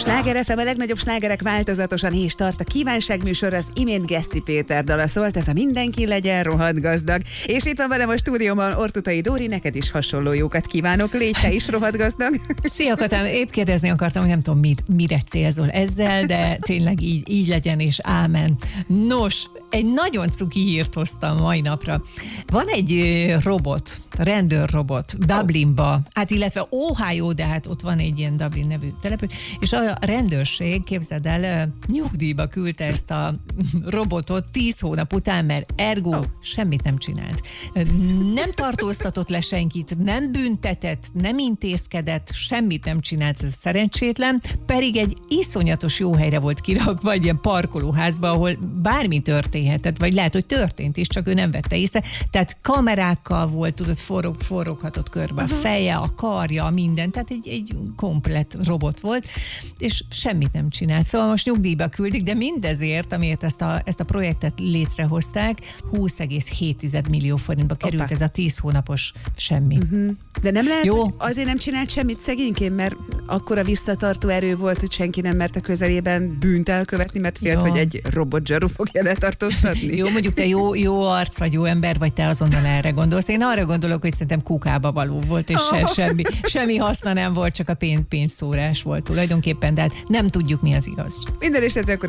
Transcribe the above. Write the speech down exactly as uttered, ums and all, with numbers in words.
Sláger ef em, a legnagyobb slágerek változatosan és tart. A kívánságműsor, az imént Geszti Péter dala szólt, ez a Mindenki legyen rohadt gazdag. És itt van velem a stúdióban Ortutai Dóri, neked is hasonló jókat kívánok, légy te is rohadt gazdag. Szia Katám, épp kérdezni akartam, hogy nem tudom, mit, mire célzol ezzel, de tényleg így, így legyen, és ámen. Nos, egy nagyon cuki hírt hoztam mai napra. Van egy ö, robot, rendőrrobot Dublinba, hát illetve Ohio, de hát ott van egy ilyen Dublin nevű település, és a rendőrség, képzeld el, nyugdíjba küldte ezt a robotot tíz hónap után, mert ergo oh. semmit nem csinált. Nem tartóztatott le senkit, nem büntetett, nem intézkedett, semmit nem csinált, ez szerencsétlen, pedig egy iszonyatos jó helyre volt kirakva, egy ilyen parkolóházba, ahol bármi történhetett, vagy lehet, hogy történt is, csak ő nem vette észre. Tehát kamerákkal volt, tudod, forog, foroghatott körbe a feje, a karja, minden, tehát egy, egy komplett robot volt, és semmit nem csinált. Szóval most nyugdíjba küldik, de mindezért, amiért ezt a, ezt a projektet létrehozták, húsz egész hét millió forintba került Opa. Ez a tíz hónapos semmi. Uh-huh. De nem lehet, Jó. hogy azért nem csinált semmit szegényként, mert akkora visszatartó erő volt, hogy senki nem merte közelében bűnt elkövetni, mert félt, jó. hogy egy robotzsaru fogja letartóztatni. Jó, mondjuk te jó, jó arc vagy, jó ember vagy, te azonnal erre gondolsz. Én arra gondolok, hogy szerintem kukába való volt, és oh. semmi, semmi haszna nem volt, csak a pénz, pénzszórás volt tulajdonképpen, de hát nem tudjuk, mi az igaz. Minden esetre akkor